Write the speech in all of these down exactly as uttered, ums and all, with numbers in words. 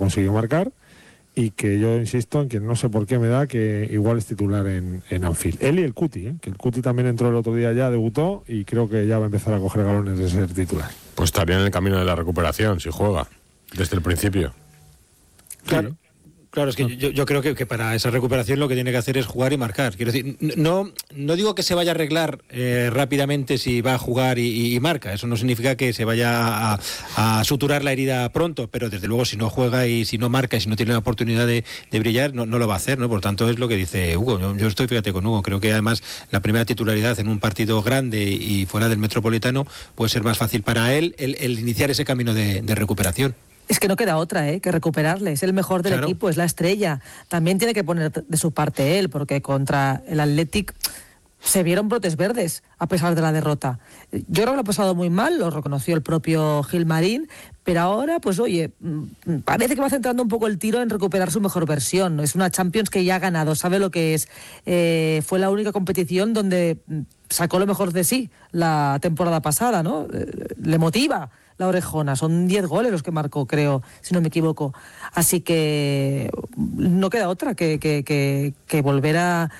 consiguió marcar, y que yo insisto en que no sé por qué me da que igual es titular en, en Anfield. Él y el Cuti, ¿eh? que el Cuti también entró el otro día, ya debutó, y creo que ya va a empezar a coger galones de ser titular. Pues estaría en el camino de la recuperación, si juega, desde el principio. Claro. Claro, es que yo, yo creo que, que para esa recuperación lo que tiene que hacer es jugar y marcar. Quiero decir, no, no digo que se vaya a arreglar eh, rápidamente si va a jugar y, y, y marca. Eso no significa que se vaya a, a suturar la herida pronto, pero desde luego si no juega y si no marca y si no tiene la oportunidad de, de brillar, no, no lo va a hacer, ¿no? Por tanto, es lo que dice Hugo. Yo, yo estoy, fíjate, con Hugo. Creo que además la primera titularidad en un partido grande y fuera del Metropolitano puede ser más fácil para él el, el iniciar ese camino de, de recuperación. Es que no queda otra, ¿eh? que recuperarle. Es el mejor del claro. equipo, es la estrella. También tiene que poner de su parte él, porque contra el Athletic se vieron brotes verdes a pesar de la derrota. Yo creo que lo ha pasado muy mal, lo reconoció el propio Gilmarín, pero ahora, pues oye, parece que va centrando un poco el tiro en recuperar su mejor versión. Es una Champions que ya ha ganado, sabe lo que es. Eh, fue la única competición donde sacó lo mejor de sí la temporada pasada, ¿no? Eh, le motiva la orejona, son diez goles los que marcó, creo, si no me equivoco. Así que no queda otra que, que, que, que volver a,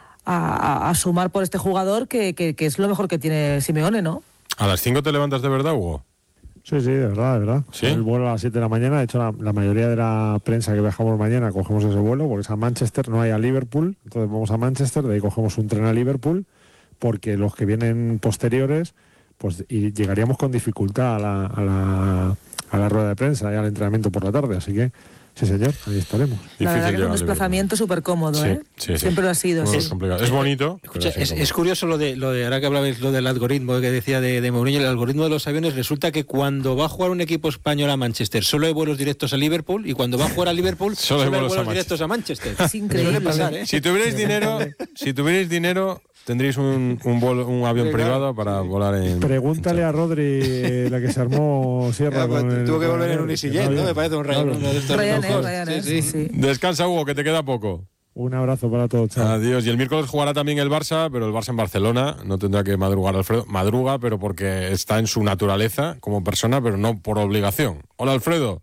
a, a sumar por este jugador que, que, que es lo mejor que tiene Simeone, ¿no? ¿A las cinco te levantas de verdad, Hugo? Sí, sí, de verdad, de verdad. ¿Sí? El vuelo a las siete de la mañana, de hecho la, la mayoría de la prensa que viajamos mañana cogemos ese vuelo, porque es a Manchester, no hay a Liverpool, entonces vamos a Manchester, de ahí cogemos un tren a Liverpool, porque los que vienen posteriores, pues y llegaríamos con dificultad a la, a la, a la rueda de prensa y al entrenamiento por la tarde, así que sí señor, ahí estaremos. La verdad que es un desplazamiento súper cómodo, sí, ¿eh? Sí, sí. Siempre lo ha sido. No, Sí. Es complicado. Es bonito. Escucha, sí, es, es curioso lo de, lo de, ahora que hablabais lo del algoritmo que decía de, de Mourinho, el algoritmo de los aviones, resulta que cuando va a jugar un equipo español a Manchester solo hay vuelos directos a Liverpool, y cuando va a jugar a Liverpool solo, solo hay vuelos, vuelos a directos a Manchester. Es increíble. Pasar, ¿eh? Si tuvierais dinero, si tuvierais dinero, tendréis un, un, vuelo, un avión sí, privado para volar en... Pregúntale a Rodri, la que se armó Sierra. Ya, pues, con tuvo el, que volver en un EasyJet, ¿no? Me parece un Ryanair. Uno de estos Ryanair, Ryanair, sí, sí. Sí. Descansa, Hugo, que te queda poco. Un abrazo para todos. Chao. Adiós. Y el miércoles jugará también el Barça, pero el Barça en Barcelona. No tendrá que madrugar Alfredo. Madruga, pero porque está en su naturaleza como persona, pero no por obligación. Hola, Alfredo.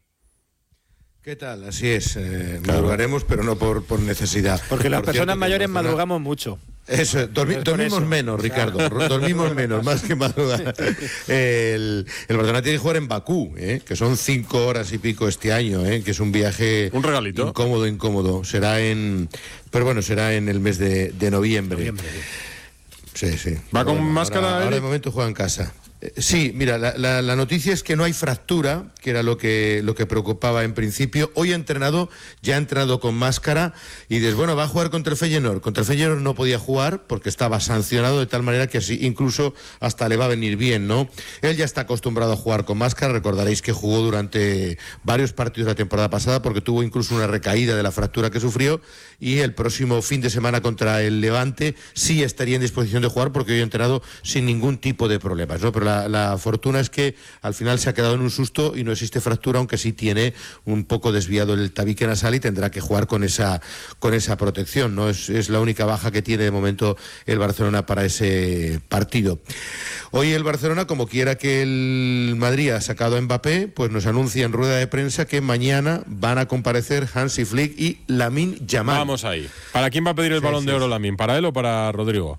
¿Qué tal? Así es. Eh, claro. Madrugaremos, pero no por, por necesidad. Porque las por personas cierto, mayores Barcelona... madrugamos mucho. Eso, dormi dormimos eso. menos, Ricardo, dormimos menos, más que madrugar. El, el Barcelona tiene que jugar en Bakú, ¿eh? que son cinco horas y pico este año, ¿eh? que es un viaje un regalito. incómodo, incómodo. Será en, pero bueno, será en el mes de, de noviembre. noviembre. Sí, sí. ¿Va con bueno, máscara? Ahora, ahora de momento juega en casa. Sí, mira, la, la, la noticia es que no hay fractura, que era lo que, lo que preocupaba en principio. Hoy ha entrenado, ya ha entrenado con máscara, y dices, bueno, va a jugar contra el Feyenoord. Contra el Feyenoord no podía jugar porque estaba sancionado, de tal manera que así incluso hasta le va a venir bien, ¿no? Él ya está acostumbrado a jugar con máscara. Recordaréis que jugó durante varios partidos la temporada pasada porque tuvo incluso una recaída de la fractura que sufrió, y el próximo fin de semana contra el Levante sí estaría en disposición de jugar porque hoy ha entrenado sin ningún tipo de problemas, ¿no? Pero la La, la fortuna es que al final se ha quedado en un susto y no existe fractura, aunque sí tiene un poco desviado el tabique nasal y tendrá que jugar con esa con esa protección, ¿no? Es, es la única baja que tiene de momento el Barcelona para ese partido. Hoy el Barcelona, como quiera que el Madrid ha sacado a Mbappé, pues nos anuncia en rueda de prensa que mañana van a comparecer Hansi Flick y Lamine Yamal. Vamos ahí. ¿Para quién va a pedir el sí, balón sí, de oro sí. Lamine? ¿Para él o para Rodrigo?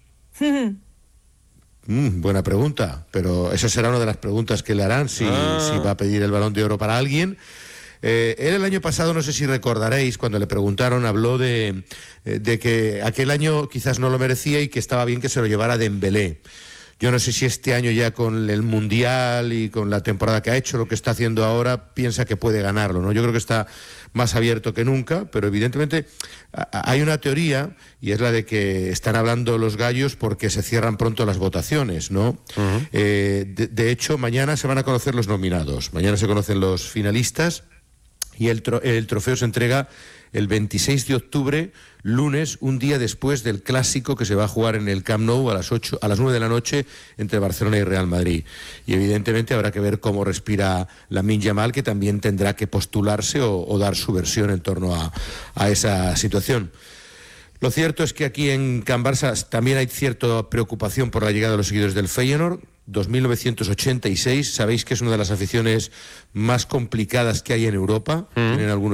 Mm, buena pregunta, pero esa será una de las preguntas que le harán si, ah. si va a pedir el Balón de Oro para alguien. Eh, él el año pasado, no sé si recordaréis, cuando le preguntaron, habló de, de que aquel año quizás no lo merecía y que estaba bien que se lo llevara Dembélé. Yo no sé si este año ya con el Mundial y con la temporada que ha hecho, lo que está haciendo ahora, piensa que puede ganarlo, ¿no? Yo creo que está más abierto que nunca, pero evidentemente hay una teoría, y es la de que están hablando los gallos porque se cierran pronto las votaciones, ¿no? Uh-huh. eh, de, de hecho, mañana se van a conocer los nominados, mañana se conocen los finalistas, y el, tro el trofeo se entrega el veintiséis de octubre, lunes, un día después del clásico que se va a jugar en el Camp Nou a las ocho, a las nueve de la noche entre Barcelona y Real Madrid. Y evidentemente habrá que ver cómo respira Lamine Yamal, que también tendrá que postularse o, o dar su versión en torno a, a esa situación. Lo cierto es que aquí en Can Barça también hay cierta preocupación por la llegada de los seguidores del Feyenoord. dos mil novecientos ochenta y seis, sabéis que es una de las aficiones más complicadas que hay en Europa. Mm. Tienen algunos